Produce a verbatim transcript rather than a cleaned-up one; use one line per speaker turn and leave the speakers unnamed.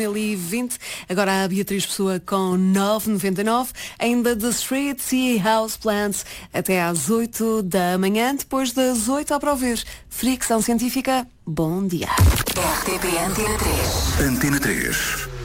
dois mil e vinte, agora a Beatriz Pessoa com nove e noventa e nove, ainda The Streets e House Plants até às oito da manhã, depois das oito ao para ouvir Fricção Científica. Bom dia.
R T P Antena três.
Antena três.